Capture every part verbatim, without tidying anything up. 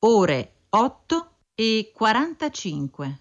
ore otto e quarantacinque.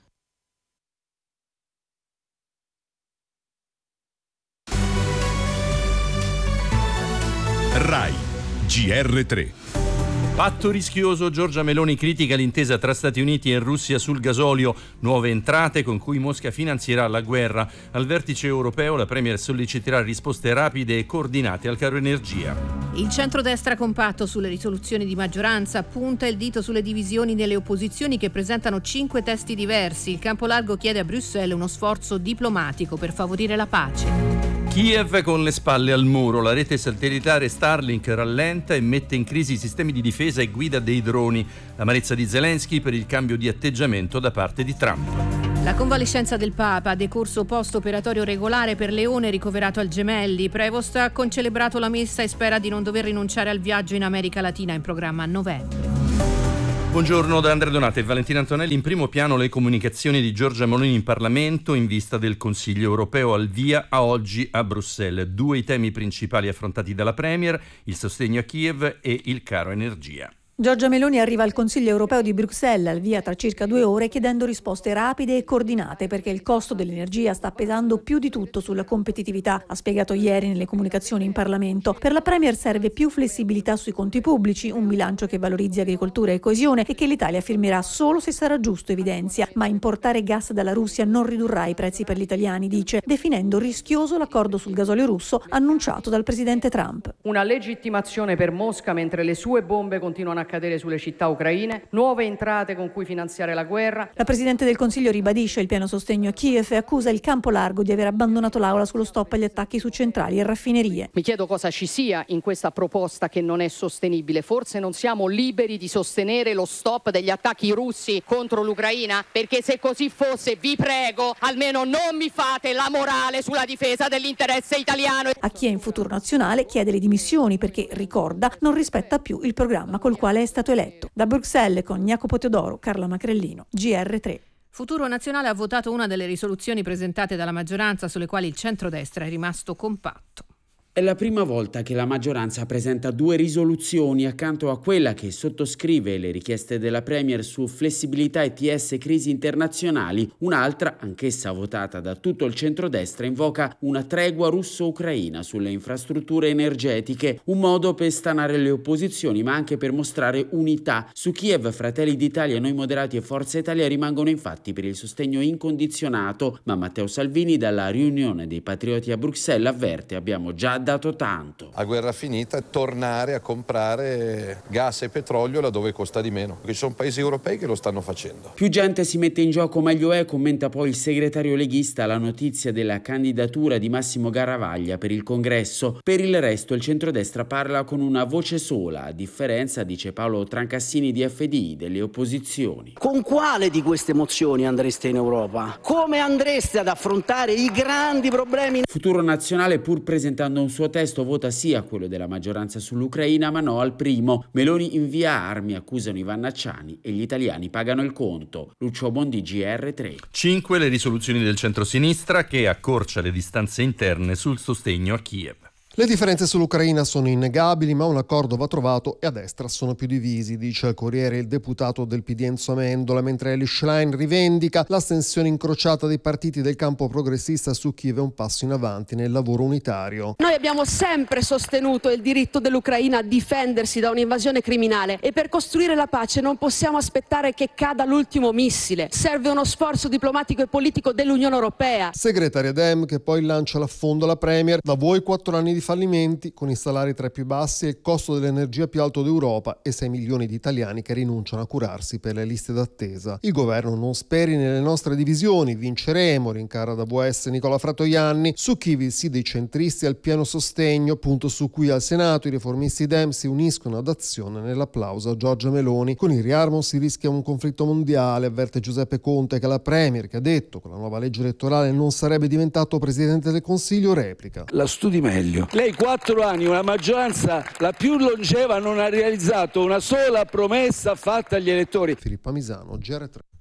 Rai G R tre. Patto rischioso, Giorgia Meloni critica l'intesa tra Stati Uniti e Russia sul gasolio, nuove entrate con cui Mosca finanzierà la guerra. Al vertice europeo la Premier solleciterà risposte rapide e coordinate al caro energia. Il centrodestra compatto sulle risoluzioni di maggioranza punta il dito sulle divisioni nelle opposizioni che presentano cinque testi diversi. Il campo largo chiede a Bruxelles uno sforzo diplomatico per favorire la pace. Kiev con le spalle al muro, la rete satellitare Starlink rallenta e mette in crisi i sistemi di difesa e guida dei droni. L'amarezza di Zelensky per il cambio di atteggiamento da parte di Trump. La convalescenza del Papa, decorso post-operatorio regolare per Leone ricoverato al Gemelli. Prevost ha concelebrato la messa e spera di non dover rinunciare al viaggio in America Latina in programma a novembre. Buongiorno da Andrea Donata e Valentina Antonelli. In primo piano le comunicazioni di Giorgia Meloni in Parlamento in vista del Consiglio europeo al via a oggi a Bruxelles. Due i temi principali affrontati dalla Premier, il sostegno a Kiev e il caro energia. Giorgia Meloni arriva al Consiglio europeo di Bruxelles al via tra circa due ore chiedendo risposte rapide e coordinate perché il costo dell'energia sta pesando più di tutto sulla competitività, ha spiegato ieri nelle comunicazioni in Parlamento. Per la Premier serve più flessibilità sui conti pubblici, un bilancio che valorizzi agricoltura e coesione e che l'Italia firmerà solo se sarà giusto, evidenzia. Ma importare gas dalla Russia non ridurrà i prezzi per gli italiani, dice, definendo rischioso l'accordo sul gasolio russo annunciato dal presidente Trump. Una legittimazione per Mosca mentre le sue bombe continuano a cadere sulle città ucraine, nuove entrate con cui finanziare la guerra. La Presidente del Consiglio ribadisce il piano sostegno a Kiev e accusa il campo largo di aver abbandonato l'Aula sullo stop agli attacchi su centrali e raffinerie. Mi chiedo cosa ci sia in questa proposta che non è sostenibile. Forse non siamo liberi di sostenere lo stop degli attacchi russi contro l'Ucraina? Perché se così fosse, vi prego, almeno non mi fate la morale sulla difesa dell'interesse italiano. A chi è in Futuro Nazionale chiede le dimissioni perché, ricorda, non rispetta più il programma col quale è stato eletto. Da Bruxelles con Jacopo Teodoro, Carla Macrellino, G R tre. Futuro Nazionale ha votato una delle risoluzioni presentate dalla maggioranza sulle quali il centrodestra è rimasto compatto. È la prima volta che la maggioranza presenta due risoluzioni accanto a quella che sottoscrive le richieste della Premier su flessibilità E T S e crisi internazionali. Un'altra, anch'essa votata da tutto il centrodestra, invoca una tregua russo-ucraina sulle infrastrutture energetiche, un modo per stanare le opposizioni ma anche per mostrare unità. Su Kiev, Fratelli d'Italia, Noi Moderati e Forza Italia rimangono infatti per il sostegno incondizionato, ma Matteo Salvini dalla riunione dei patrioti a Bruxelles avverte: abbiamo già dato tanto. A guerra finita tornare a comprare gas e petrolio laddove costa di meno, perché ci sono paesi europei che lo stanno facendo. Più gente si mette in gioco meglio è, commenta poi il segretario leghista la notizia della candidatura di Massimo Garavaglia per il congresso. Per il resto il centrodestra parla con una voce sola, a differenza, dice Paolo Trancassini di F D I, delle opposizioni. Con quale di queste mozioni andreste in Europa? Come andreste ad affrontare i grandi problemi? Futuro Nazionale, pur presentando un suo testo, vota sì a quello della maggioranza sull'Ucraina ma no al primo. Meloni invia armi, accusano i vannacciani e gli italiani pagano il conto. Lucio Bondi, G R tre. Cinque le risoluzioni del centrosinistra che accorcia le distanze interne sul sostegno a Kiev. Le differenze sull'Ucraina sono innegabili, ma un accordo va trovato e a destra sono più divisi, dice al Corriere il deputato del P D Enzo Amendola, mentre Eli Schlein rivendica l'astensione incrociata dei partiti del campo progressista su Kiev è un passo in avanti nel lavoro unitario. Noi abbiamo sempre sostenuto il diritto dell'Ucraina a difendersi da un'invasione criminale e per costruire la pace non possiamo aspettare che cada l'ultimo missile. Serve uno sforzo diplomatico e politico dell'Unione Europea. Segretaria Dem che poi lancia l'affondo alla Premier, da voi quattro anni di fallimenti con i salari tra i più bassi e il costo dell'energia più alto d'Europa e sei milioni di italiani che rinunciano a curarsi per le liste d'attesa. Il governo non speri nelle nostre divisioni, vinceremo, rincara da W S Nicola Fratoianni. Su Kiev il sì dei centristi al pieno sostegno, punto su cui al Senato i riformisti Dem si uniscono ad Azione nell'applauso a Giorgia Meloni. Con il riarmo si rischia un conflitto mondiale, avverte Giuseppe Conte che la Premier, che ha detto con la nuova legge elettorale non sarebbe diventato Presidente del Consiglio, replica. La studi meglio. Lei quattro anni, una maggioranza la più longeva, non ha realizzato una sola promessa fatta agli elettori. Filippa Misano, G R tre.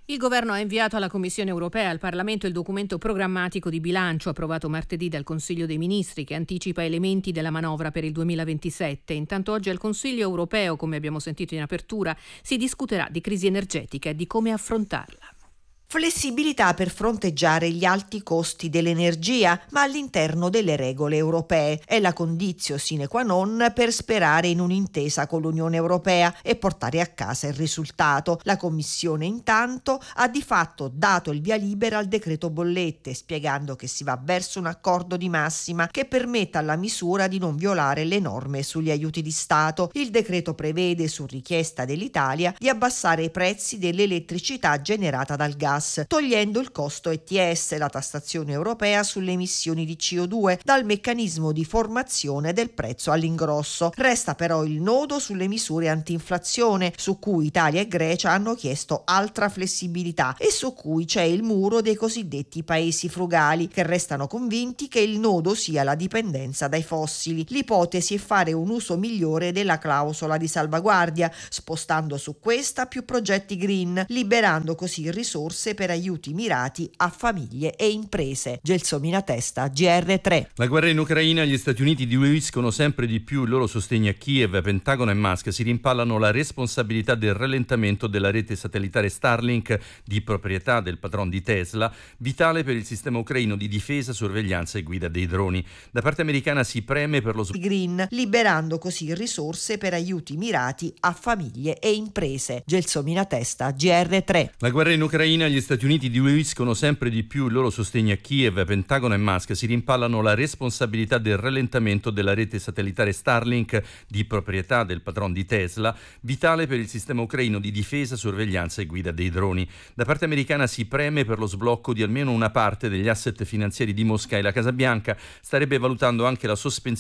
Il governo ha inviato alla Commissione europea e al Parlamento il documento programmatico di bilancio approvato martedì dal Consiglio dei Ministri, che anticipa elementi della manovra per il duemilaventisette. Intanto oggi al Consiglio europeo, come abbiamo sentito in apertura, si discuterà di crisi energetica e di come affrontarla. Flessibilità per fronteggiare gli alti costi dell'energia, ma all'interno delle regole europee. È la condizio sine qua non per sperare in un'intesa con l'Unione Europea e portare a casa il risultato. La Commissione intanto ha di fatto dato il via libera al decreto bollette, spiegando che si va verso un accordo di massima che permetta alla misura di non violare le norme sugli aiuti di Stato. Il decreto prevede, su richiesta dell'Italia, di abbassare i prezzi dell'elettricità generata dal gas, togliendo il costo E T S, la tassazione europea sulle emissioni di C O due, dal meccanismo di formazione del prezzo all'ingrosso. Resta però il nodo sulle misure antinflazione, su cui Italia e Grecia hanno chiesto altra flessibilità e su cui c'è il muro dei cosiddetti paesi frugali, che restano convinti che il nodo sia la dipendenza dai fossili. L'ipotesi è fare un uso migliore della clausola di salvaguardia, spostando su questa più progetti green, liberando così risorse per aiuti mirati a famiglie e imprese. Gelsomina Testa, G R tre. La guerra in Ucraina, gli Stati Uniti diluiscono sempre di più il loro sostegno a Kiev. Pentagono e Musk si rimpallano la responsabilità del rallentamento della rete satellitare Starlink, di proprietà del patron di Tesla, vitale per il sistema ucraino di difesa, sorveglianza e guida dei droni. Da parte americana si preme per lo green, liberando così risorse per aiuti mirati a famiglie e imprese. Gelsomina Testa, G R tre. La guerra in Ucraina, gli Stati Uniti diluiscono sempre di più il loro sostegno a Kiev. Pentagono e Musk si rimpallano la responsabilità del rallentamento della rete satellitare Starlink, di proprietà del patron di Tesla, vitale per il sistema ucraino di difesa, sorveglianza e guida dei droni. Da parte americana si preme per lo sblocco di almeno una parte degli asset finanziari di Mosca, e la Casa Bianca starebbe valutando anche la sospensione